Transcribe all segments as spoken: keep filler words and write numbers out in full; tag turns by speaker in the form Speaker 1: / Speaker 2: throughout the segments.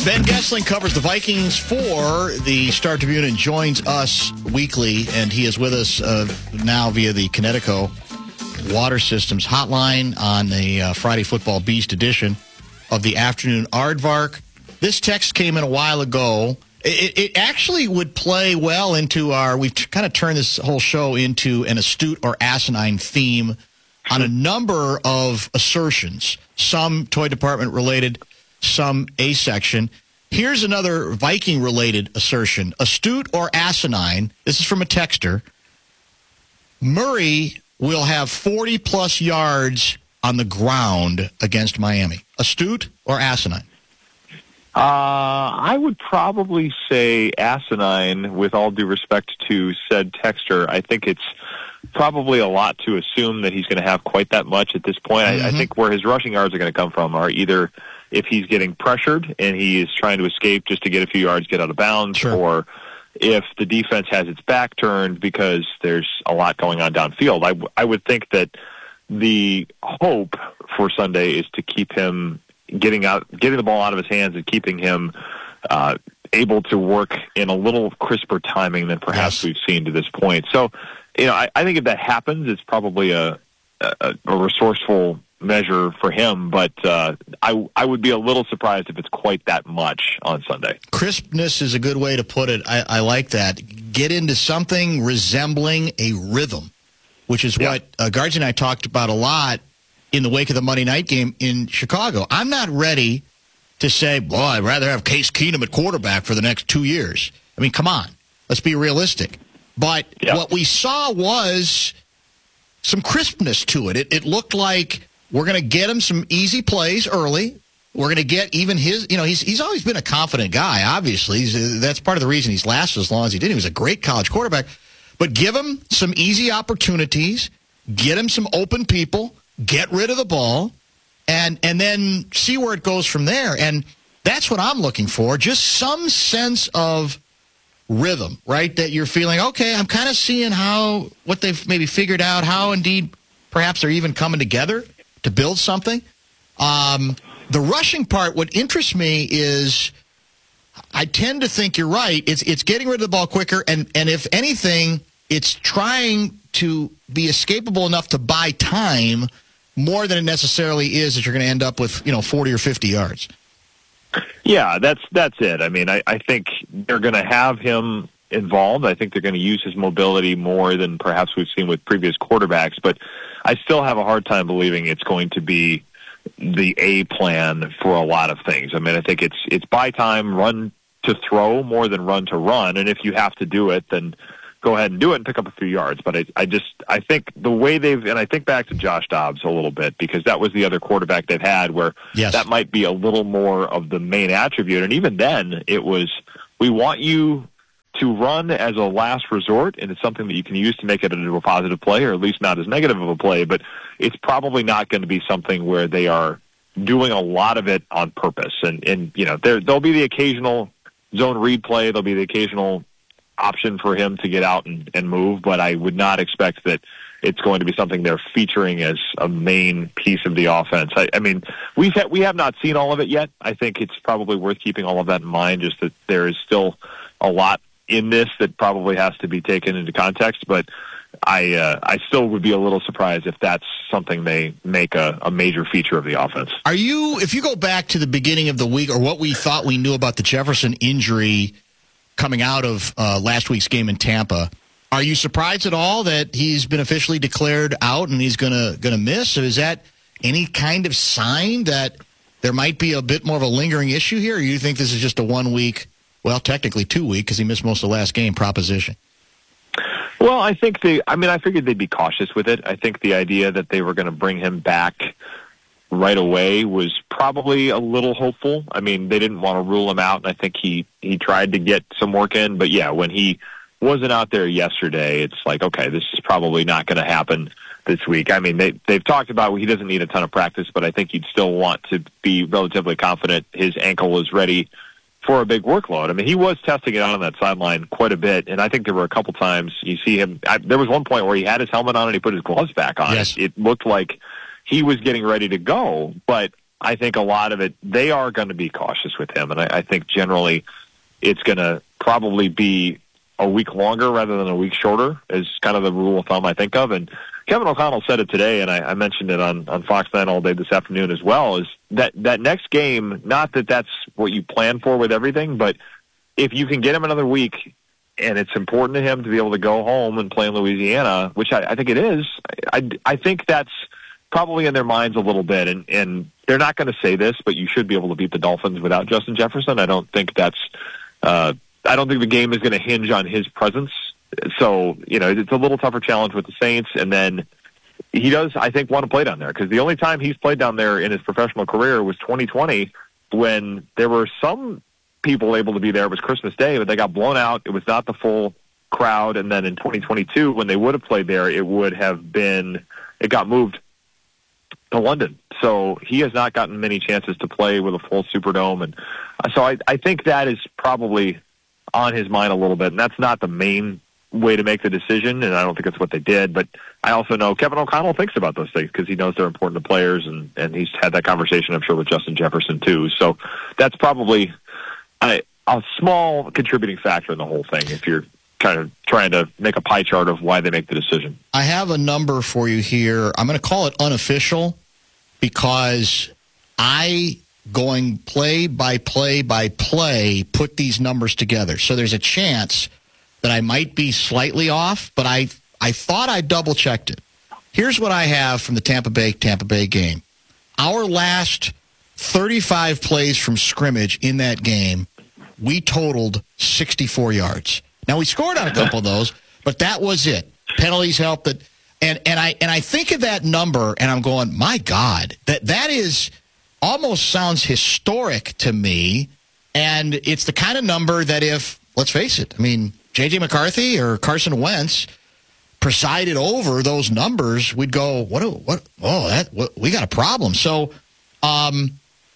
Speaker 1: Ben Gessling covers the Vikings for the Star Tribune and joins us weekly, and he is with us uh, now via the Connecticut Water Systems hotline on the uh, Friday Football Beast edition of the afternoon Aardvark. This text came in a while ago. It, it actually would play well into our, we've t- kind of turned this whole show into an astute or asinine theme on a number of assertions, some toy department related, some A-section. Here's another Viking-related assertion. Astute or asinine, this is from a texter. Murray will have forty-plus yards on the ground against Miami. Astute or asinine?
Speaker 2: Uh, I would probably say asinine, with all due respect to said texter. I think it's probably a lot to assume that he's going to have quite that much at this point. Mm-hmm. I, I think where his rushing yards are going to come from are either if he's getting pressured and he is trying to escape just to get a few yards, get out of bounds,
Speaker 1: sure.
Speaker 2: or if the defense has its back turned because there's a lot going on downfield. I, w- I would think that the hope for Sunday is to keep him getting out, getting the ball out of his hands and keeping him uh, able to work in a little crisper timing than perhaps yes. we've seen to this point. So, you know, I, I think if that happens, it's probably a, a, a resourceful measure for him, but uh, I I would be a little surprised if it's quite that much on Sunday.
Speaker 1: Crispness is a good way to put it. I, I like that. Get into something resembling a rhythm, which is yeah. what uh, Guards and I talked about a lot in the wake of the Monday night game in Chicago. I'm not ready to say, boy, I'd rather have Case Keenum at quarterback for the next two years. I mean, come on. Let's be realistic. But yeah. what we saw was some crispness to it. It, it looked like we're going to get him some easy plays early. We're going to get even his, you know, he's he's always been a confident guy, obviously. He's, that's part of the reason he's lasted as long as he did. He was a great college quarterback. But give him some easy opportunities, get him some open people, get rid of the ball, and and then see where it goes from there. And that's what I'm looking for, just some sense of rhythm, right, that you're feeling, okay, I'm kind of seeing how, what they've maybe figured out, how indeed perhaps they're even coming together to build something. Um, the rushing part, what interests me is I tend to think you're right. It's it's getting rid of the ball quicker, and, and if anything, it's trying to be escapable enough to buy time more than it necessarily is that you're going to end up with, you know, forty or fifty yards.
Speaker 2: Yeah, that's that's it. I mean, I, I think they're going to have him involved. I think they're going to use his mobility more than perhaps we've seen with previous quarterbacks, but I still have a hard time believing it's going to be the A plan for a lot of things. I mean, I think it's it's buy time, run to throw more than run to run, and if you have to do it, then go ahead and do it and pick up a few yards. But I, I just I think the way they've, and I think back to Josh Dobbs a little bit, because that was the other quarterback they've had where
Speaker 1: yes.
Speaker 2: that might be a little more of the main attribute. And even then, it was, we want you to run as a last resort, and it's something that you can use to make it into a positive play, or at least not as negative of a play, but it's probably not going to be something where they are doing a lot of it on purpose. And, and you know, there, there'll be the occasional zone read play, there'll be the occasional option for him to get out and, and move, but I would not expect that it's going to be something they're featuring as a main piece of the offense. I, I mean, we've had, we have not seen all of it yet. I think it's probably worth keeping all of that in mind, just that there is still a lot in this that probably has to be taken into context, but I uh, I still would be a little surprised if that's something they make a, a major feature of the offense.
Speaker 1: Are you, if you go back to the beginning of the week, or what we thought we knew about the Jefferson injury coming out of uh, last week's game in Tampa, are you surprised at all that he's been officially declared out and he's gonna gonna miss? Or is that any kind of sign that there might be a bit more of a lingering issue here, or you think this is just a one week, well, technically two week, because he missed most of the last game, proposition?
Speaker 2: Well, I think they, I mean, I figured they'd be cautious with it. I think the idea that they were going to bring him back right away was probably a little hopeful. I mean, they didn't want to rule him out, and I think he, he tried to get some work in. But, yeah, when he wasn't out there yesterday, it's like, okay, this is probably not going to happen this week. I mean, they, they've talked about he doesn't need a ton of practice, but I think he'd still want to be relatively confident his ankle is ready for a big workload. I mean, he was testing it out on that sideline quite a bit, and I think there were a couple times you see him. I, there was one point where he had his helmet on and he put his gloves back on.
Speaker 1: Yes.
Speaker 2: It, it looked like he was getting ready to go, but I think a lot of it, they are going to be cautious with him. And I, I think generally it's going to probably be a week longer rather than a week shorter is kind of the rule of thumb I think of. And Kevin O'Connell said it today, and I, I mentioned it on, on Fox nine all day this afternoon as well, is that, that next game, not that that's what you plan for with everything, but if you can get him another week and it's important to him to be able to go home and play in Louisiana, which I, I think it is, I, I think that's probably in their minds a little bit. And, and they're not going to say this, but you should be able to beat the Dolphins without Justin Jefferson. I don't think that's uh, I don't think the game is going to hinge on his presence. So, you know, it's a little tougher challenge with the Saints. And then he does, I think, want to play down there because the only time he's played down there in his professional career was twenty twenty when there were some people able to be there. It was Christmas Day, but they got blown out. It was not the full crowd. And then in twenty twenty-two, when they would have played there, it would have been, it got moved to London. So he has not gotten many chances to play with a full Superdome. And so I, I think that is probably on his mind a little bit. And that's not the main way to make the decision, and I don't think it's what they did. But I also know Kevin O'Connell thinks about those things because he knows they're important to players, and, and he's had that conversation, I'm sure, with Justin Jefferson too. So that's probably a, a small contributing factor in the whole thing if you're kind of trying to make a pie chart of why they make the decision.
Speaker 1: I have a number for you here. I'm going to call it unofficial because I, going play by play by play, put these numbers together. So there's a chance that I might be slightly off, but I I thought I double-checked it. Here's what I have from the Tampa Bay Tampa Bay game. Our last thirty-five plays from scrimmage in that game, we totaled sixty-four yards. Now, we scored on a couple of those, but that was it. Penalties helped it. And and I and I think of that number, and I'm going, my God, that that is almost sounds historic to me, and it's the kind of number that if, let's face it, I mean, J J McCarthy or Carson Wentz presided over those numbers, we'd go, what? Do, what? Oh, that what, we got a problem. So, um,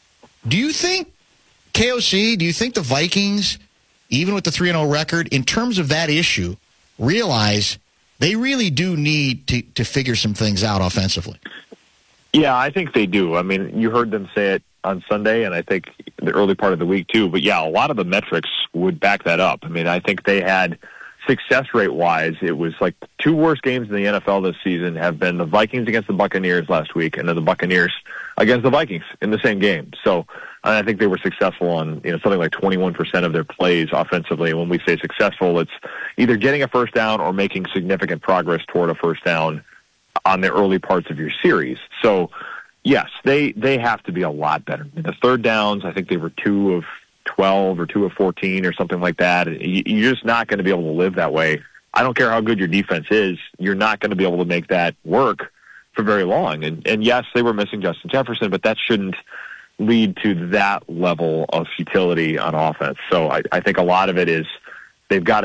Speaker 1: do you think K O C? Do you think the Vikings, even with the three and oh record, in terms of that issue, realize they really do need to to figure some things out offensively?
Speaker 2: Yeah, I think they do. I mean, you heard them say it on Sunday, and I think the early part of the week too. But yeah, a lot of the metrics would back that up. I mean, I think they had success rate wise, it was like two worst games in the N F L this season have been the Vikings against the Buccaneers last week, and then the Buccaneers against the Vikings in the same game. So I think they were successful on, you know, something like twenty-one percent of their plays offensively. And when we say successful, it's either getting a first down or making significant progress toward a first down on the early parts of your series. So yes, they, they have to be a lot better. In the third downs, I think they were two of twelve or two of fourteen or something like that. You're just not going to be able to live that way. I don't care how good your defense is. You're not going to be able to make that work for very long. And, and yes, they were missing Justin Jefferson, but that shouldn't lead to that level of futility on offense. So I, I think a lot of it is they've got to